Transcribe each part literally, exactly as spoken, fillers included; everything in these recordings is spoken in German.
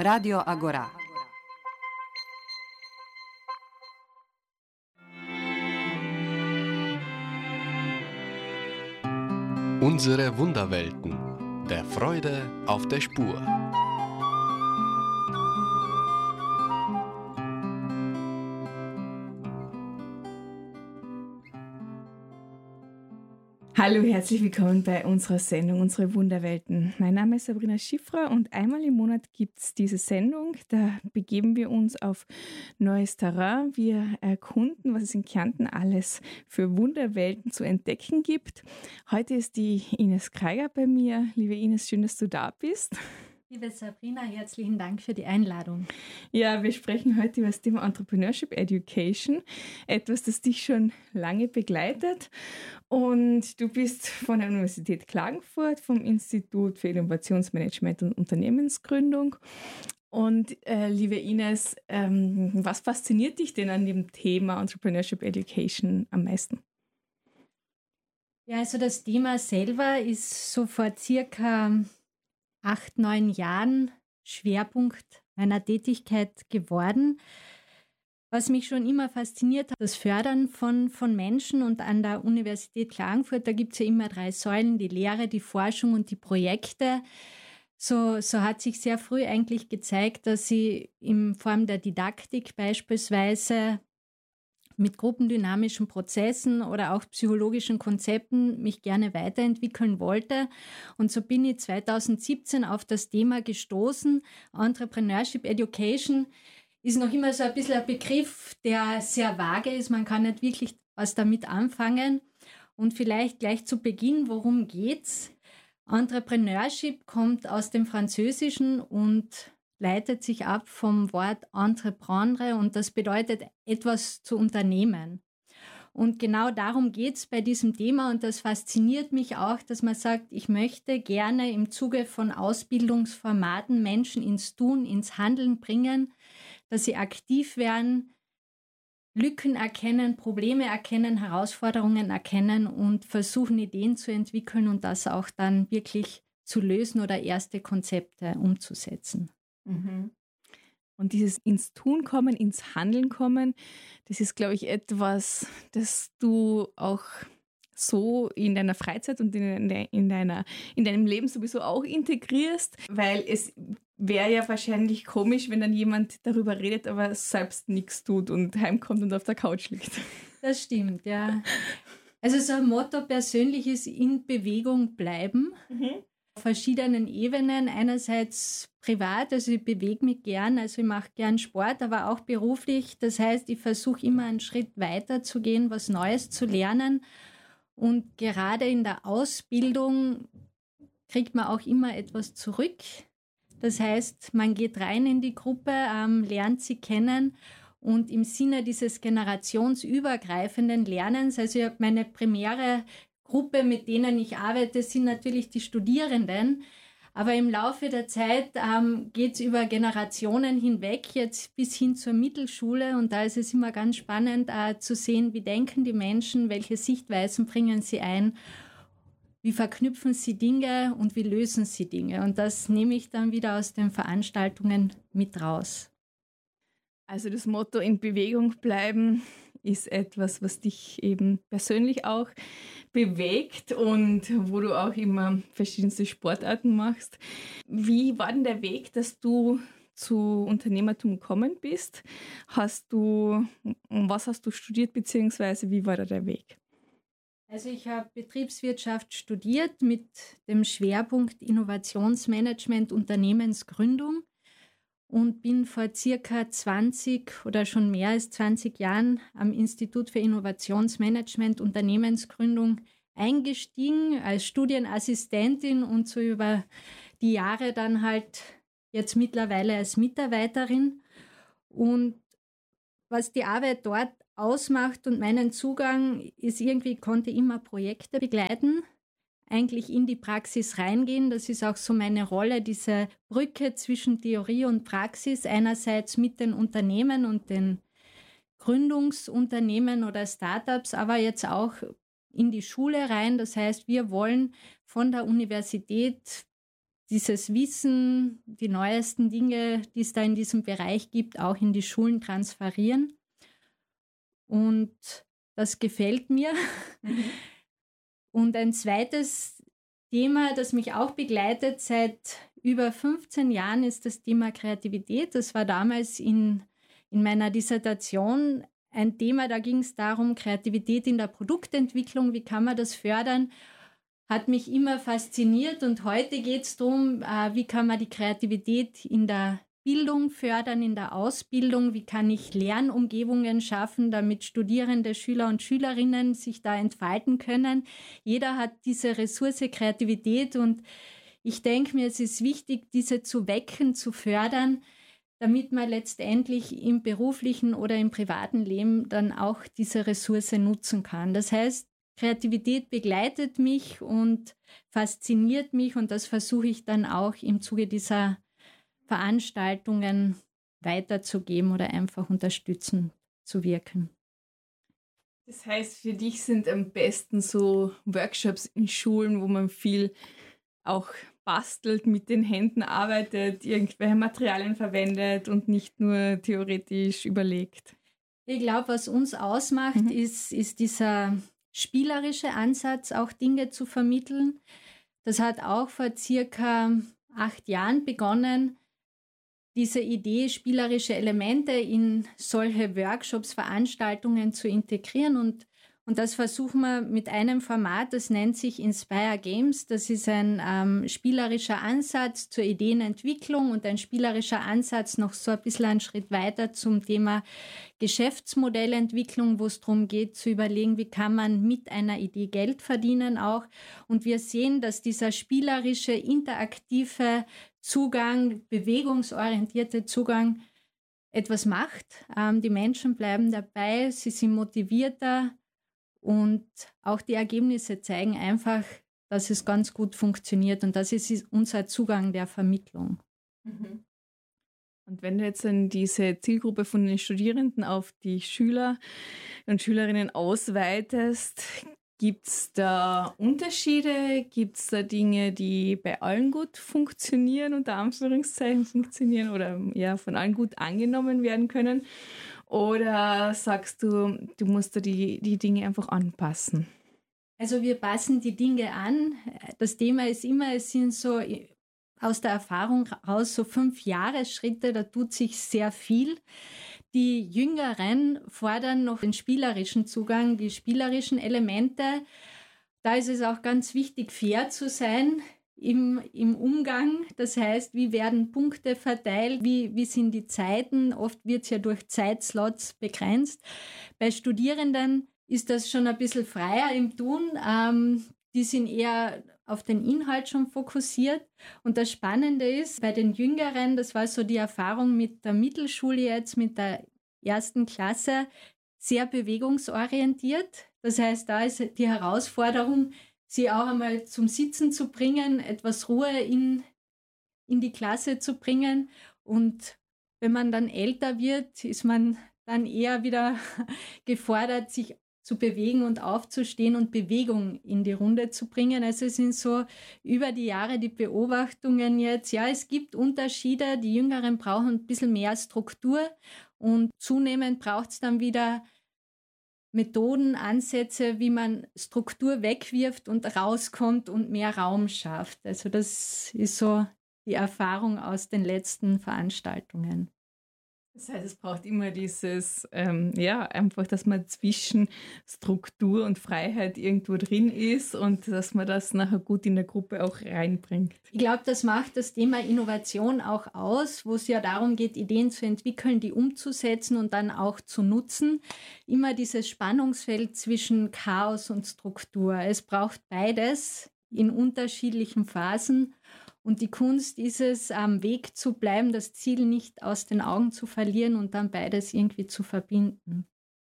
Radio Agora. Unsere Wunderwelten. Der Freude auf der Spur. Hallo, herzlich willkommen bei unserer Sendung Unsere Wunderwelten. Mein Name ist Sabrina Schiffrer und einmal im Monat gibt es diese Sendung. Da begeben wir uns auf neues Terrain. Wir erkunden, was es in Kärnten alles für Wunderwelten zu entdecken gibt. Heute ist die Ines Kreiger bei mir. Liebe Ines, schön, dass du da bist. Liebe Sabrina, herzlichen Dank für die Einladung. Ja, wir sprechen heute über das Thema Entrepreneurship Education, etwas, das dich schon lange begleitet. Und du bist von der Universität Klagenfurt, vom Institut für Innovationsmanagement und Unternehmensgründung. Und äh, liebe Ines, ähm, was fasziniert dich denn an dem Thema Entrepreneurship Education am meisten? Ja, also das Thema selber ist so vor circa acht, neun Jahren Schwerpunkt meiner Tätigkeit geworden. Was mich schon immer fasziniert hat, das Fördern von, von Menschen, und an der Universität Klagenfurt, da gibt es ja immer drei Säulen, die Lehre, die Forschung und die Projekte. So, so hat sich sehr früh eigentlich gezeigt, dass ich in Form der Didaktik beispielsweise mit gruppendynamischen Prozessen oder auch psychologischen Konzepten mich gerne weiterentwickeln wollte. Und so bin ich zweitausendsiebzehn auf das Thema gestoßen. Entrepreneurship Education ist noch immer so ein bisschen ein Begriff, der sehr vage ist. Man kann nicht wirklich was damit anfangen. Und vielleicht gleich zu Beginn, worum geht's? Entrepreneurship kommt aus dem Französischen und leitet sich ab vom Wort entreprendre, und das bedeutet, etwas zu unternehmen. Und genau darum geht es bei diesem Thema, und das fasziniert mich auch, dass man sagt, ich möchte gerne im Zuge von Ausbildungsformaten Menschen ins Tun, ins Handeln bringen, dass sie aktiv werden, Lücken erkennen, Probleme erkennen, Herausforderungen erkennen und versuchen, Ideen zu entwickeln und das auch dann wirklich zu lösen oder erste Konzepte umzusetzen. Mhm. Und dieses ins Tun kommen, ins Handeln kommen, das ist, glaube ich, etwas, das du auch so in deiner Freizeit und in, de, in, deiner, in deinem Leben sowieso auch integrierst, weil es wäre ja wahrscheinlich komisch, wenn dann jemand darüber redet, aber selbst nichts tut und heimkommt und auf der Couch liegt. Das stimmt, ja. Also so ein Motto persönlich ist in Bewegung bleiben. Mhm. Auf verschiedenen Ebenen. Einerseits privat, also ich bewege mich gern, also ich mache gern Sport, aber auch beruflich. Das heißt, ich versuche immer einen Schritt weiter zu gehen, was Neues zu lernen. Und gerade in der Ausbildung kriegt man auch immer etwas zurück. Das heißt, man geht rein in die Gruppe, ähm, lernt sie kennen. Und im Sinne dieses generationsübergreifenden Lernens, also ich habe meine primäre Gruppe, mit denen ich arbeite, sind natürlich die Studierenden. Aber im Laufe der Zeit ähm, geht es über Generationen hinweg, jetzt bis hin zur Mittelschule. Und da ist es immer ganz spannend äh, zu sehen, wie denken die Menschen, welche Sichtweisen bringen sie ein, wie verknüpfen sie Dinge und wie lösen sie Dinge. Und das nehme ich dann wieder aus den Veranstaltungen mit raus. Also das Motto in Bewegung bleiben ist etwas, was dich eben persönlich auch bewegt und wo du auch immer verschiedenste Sportarten machst. Wie war denn der Weg, dass du zu Unternehmertum gekommen bist? Hast du, was hast du studiert, beziehungsweise wie war da der Weg? Also ich habe Betriebswirtschaft studiert mit dem Schwerpunkt Innovationsmanagement, Unternehmensgründung. Und bin vor circa zwanzig oder schon mehr als zwanzig Jahren am Institut für Innovationsmanagement, Unternehmensgründung eingestiegen als Studienassistentin und so über die Jahre dann halt jetzt mittlerweile als Mitarbeiterin. Und was die Arbeit dort ausmacht und meinen Zugang ist, irgendwie konnte ich immer Projekte begleiten, eigentlich in die Praxis reingehen. Das ist auch so meine Rolle, diese Brücke zwischen Theorie und Praxis, einerseits mit den Unternehmen und den Gründungsunternehmen oder Startups, aber jetzt auch in die Schule rein. Das heißt, wir wollen von der Universität dieses Wissen, die neuesten Dinge, die es da in diesem Bereich gibt, auch in die Schulen transferieren. Und das gefällt mir. Mhm. Und ein zweites Thema, das mich auch begleitet seit über fünfzehn Jahren, ist das Thema Kreativität. Das war damals in, in meiner Dissertation ein Thema, da ging es darum, Kreativität in der Produktentwicklung, wie kann man das fördern, hat mich immer fasziniert. Und heute geht es darum, äh, wie kann man die Kreativität in der Bildung fördern, in der Ausbildung, wie kann ich Lernumgebungen schaffen, damit Studierende, Schüler und Schülerinnen sich da entfalten können. Jeder hat diese Ressource Kreativität und ich denke mir, es ist wichtig, diese zu wecken, zu fördern, damit man letztendlich im beruflichen oder im privaten Leben dann auch diese Ressource nutzen kann. Das heißt, Kreativität begleitet mich und fasziniert mich und das versuche ich dann auch im Zuge dieser Veranstaltungen weiterzugeben oder einfach unterstützend zu wirken. Das heißt, für dich sind am besten so Workshops in Schulen, wo man viel auch bastelt, mit den Händen arbeitet, irgendwelche Materialien verwendet und nicht nur theoretisch überlegt. Ich glaube, was uns ausmacht, mhm. ist, ist dieser spielerische Ansatz, auch Dinge zu vermitteln. Das hat auch vor circa acht Jahren begonnen, diese Idee, spielerische Elemente in solche Workshops, Veranstaltungen zu integrieren. Und, und das versuchen wir mit einem Format, das nennt sich Inspire Games. Das ist ein ähm, spielerischer Ansatz zur Ideenentwicklung und ein spielerischer Ansatz noch so ein bisschen einen Schritt weiter zum Thema Geschäftsmodellentwicklung, wo es darum geht, zu überlegen, wie kann man mit einer Idee Geld verdienen auch. Und wir sehen, dass dieser spielerische, interaktive Zugang, bewegungsorientierte Zugang etwas macht. Ähm, die Menschen bleiben dabei, sie sind motivierter und auch die Ergebnisse zeigen einfach, dass es ganz gut funktioniert und das ist unser Zugang der Vermittlung. Mhm. Und wenn du jetzt dann diese Zielgruppe von den Studierenden auf die Schüler und Schülerinnen ausweitest, gibt es da Unterschiede? Gibt es da Dinge, die bei allen gut funktionieren, unter Anführungszeichen funktionieren oder ja, von allen gut angenommen werden können? Oder sagst du, du musst da die, die Dinge einfach anpassen? Also wir passen die Dinge an. Das Thema ist immer, es sind so aus der Erfahrung raus so fünf Jahresschritte, da tut sich sehr viel. Die Jüngeren fordern noch den spielerischen Zugang, die spielerischen Elemente. Da ist es auch ganz wichtig, fair zu sein im, im Umgang. Das heißt, wie werden Punkte verteilt, wie, wie sind die Zeiten? Oft wird es ja durch Zeitslots begrenzt. Bei Studierenden ist das schon ein bisschen freier im Tun. Ähm, die sind eher auf den Inhalt schon fokussiert. Und das Spannende ist, bei den Jüngeren, das war so die Erfahrung mit der Mittelschule jetzt, mit der ersten Klasse, sehr bewegungsorientiert. Das heißt, da ist die Herausforderung, sie auch einmal zum Sitzen zu bringen, etwas Ruhe in, in die Klasse zu bringen. Und wenn man dann älter wird, ist man dann eher wieder gefordert, sich zu bewegen und aufzustehen und Bewegung in die Runde zu bringen. Also es sind so über die Jahre die Beobachtungen jetzt. Ja, es gibt Unterschiede. Die Jüngeren brauchen ein bisschen mehr Struktur und zunehmend braucht es dann wieder Methoden, Ansätze, wie man Struktur wegwirft und rauskommt und mehr Raum schafft. Also das ist so die Erfahrung aus den letzten Veranstaltungen. Das heißt, es braucht immer dieses, ähm, ja, einfach, dass man zwischen Struktur und Freiheit irgendwo drin ist und dass man das nachher gut in der Gruppe auch reinbringt. Ich glaube, das macht das Thema Innovation auch aus, wo es ja darum geht, Ideen zu entwickeln, die umzusetzen und dann auch zu nutzen. Immer dieses Spannungsfeld zwischen Chaos und Struktur. Es braucht beides in unterschiedlichen Phasen. Und die Kunst ist es, am Weg zu bleiben, das Ziel nicht aus den Augen zu verlieren und dann beides irgendwie zu verbinden.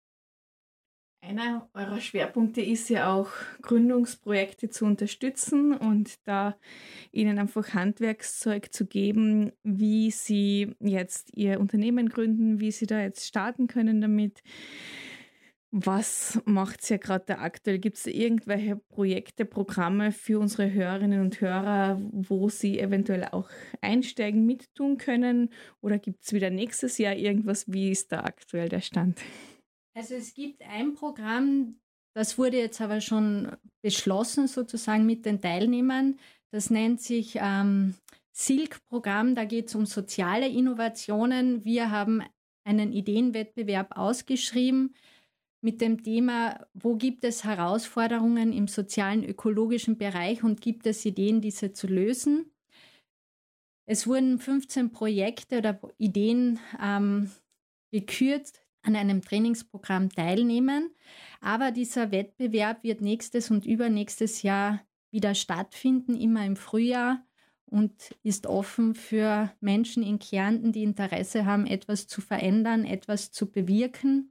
Einer eurer Schwerpunkte ist ja auch, Gründungsprojekte zu unterstützen und da ihnen einfach Handwerkszeug zu geben, wie sie jetzt ihr Unternehmen gründen, wie sie da jetzt starten können damit. Was macht ihr gerade da aktuell? Gibt es irgendwelche Projekte, Programme für unsere Hörerinnen und Hörer, wo sie eventuell auch einsteigen, mittun können? Oder gibt es wieder nächstes Jahr irgendwas? Wie ist da aktuell der Stand? Also es gibt ein Programm, das wurde jetzt aber schon beschlossen sozusagen mit den Teilnehmern. Das nennt sich ähm, Silk-Programm. Da geht es um soziale Innovationen. Wir haben einen Ideenwettbewerb ausgeschrieben mit dem Thema, wo gibt es Herausforderungen im sozialen, ökologischen Bereich und gibt es Ideen, diese zu lösen. Es wurden fünfzehn Projekte oder Ideen ähm, gekürt, an einem Trainingsprogramm teilnehmen. Aber dieser Wettbewerb wird nächstes und übernächstes Jahr wieder stattfinden, immer im Frühjahr, und ist offen für Menschen in Kärnten, die Interesse haben, etwas zu verändern, etwas zu bewirken.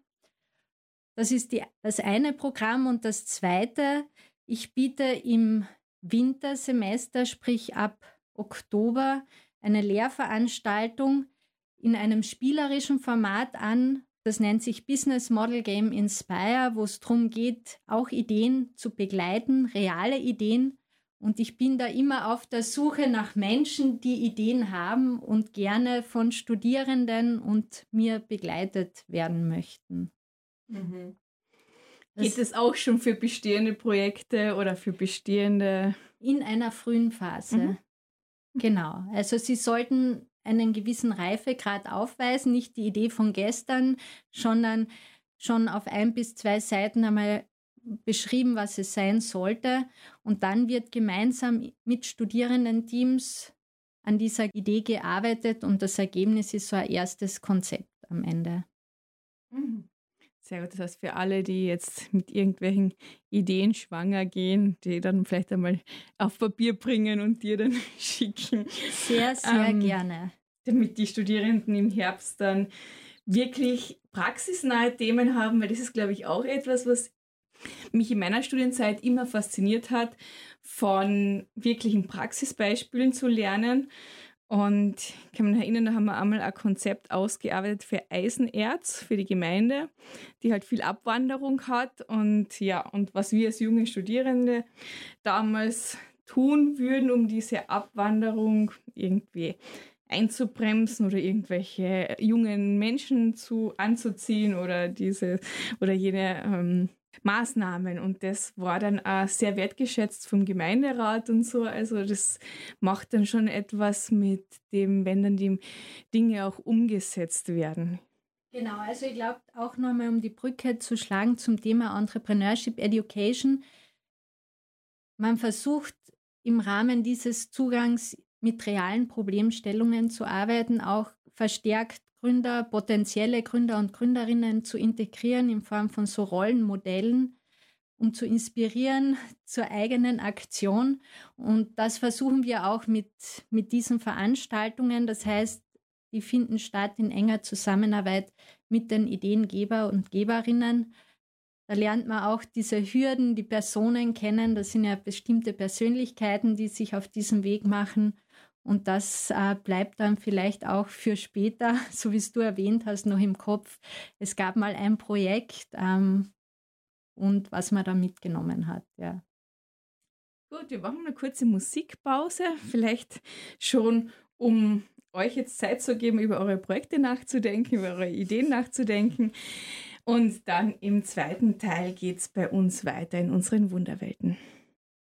Das ist die, das eine Programm. Und das zweite, ich biete im Wintersemester, sprich ab Oktober, eine Lehrveranstaltung in einem spielerischen Format an. Das nennt sich Business Model Game Inspire, wo es darum geht, auch Ideen zu begleiten, reale Ideen. Und ich bin da immer auf der Suche nach Menschen, die Ideen haben und gerne von Studierenden und mir begleitet werden möchten. Mhm. Geht es auch schon für bestehende Projekte oder für bestehende? In einer frühen Phase. Mhm. Genau. Also Sie sollten einen gewissen Reifegrad aufweisen, nicht die Idee von gestern, sondern schon auf ein bis zwei Seiten einmal beschrieben, was es sein sollte. Und dann wird gemeinsam mit Studierendenteams an dieser Idee gearbeitet und das Ergebnis ist so ein erstes Konzept am Ende. Mhm. Sehr gut, das heißt für alle, die jetzt mit irgendwelchen Ideen schwanger gehen, die dann vielleicht einmal auf Papier bringen und dir dann schicken. Sehr, sehr ähm, gerne. Damit die Studierenden im Herbst dann wirklich praxisnahe Themen haben, weil das ist, glaube ich, auch etwas, was mich in meiner Studienzeit immer fasziniert hat, von wirklichen Praxisbeispielen zu lernen. Und ich kann mich erinnern, da haben wir einmal ein Konzept ausgearbeitet für Eisenerz, für die Gemeinde, die halt viel Abwanderung hat. Und ja, und was wir als junge Studierende damals tun würden, um diese Abwanderung irgendwie einzubremsen oder irgendwelche jungen Menschen zu anzuziehen oder diese oder jene ähm, Maßnahmen. Und das war dann auch sehr wertgeschätzt vom Gemeinderat und so. Also das macht dann schon etwas mit dem, wenn dann die Dinge auch umgesetzt werden. Genau, also ich glaube auch nochmal, um die Brücke zu schlagen zum Thema Entrepreneurship Education. Man versucht im Rahmen dieses Zugangs mit realen Problemstellungen zu arbeiten, auch verstärkt Gründer, potenzielle Gründer und Gründerinnen zu integrieren in Form von so Rollenmodellen, um zu inspirieren zur eigenen Aktion. Und das versuchen wir auch mit, mit diesen Veranstaltungen. Das heißt, die finden statt in enger Zusammenarbeit mit den Ideengeber und Geberinnen. Da lernt man auch diese Hürden, die Personen kennen. Das sind ja bestimmte Persönlichkeiten, die sich auf diesem Weg machen. Und das äh, bleibt dann vielleicht auch für später, so wie es du erwähnt hast, noch im Kopf. Es gab mal ein Projekt ähm, und was man da mitgenommen hat. Ja. Gut, wir machen eine kurze Musikpause. Vielleicht schon, um euch jetzt Zeit zu geben, über eure Projekte nachzudenken, über eure Ideen nachzudenken. Und dann im zweiten Teil geht es bei uns weiter in unseren Wunderwelten.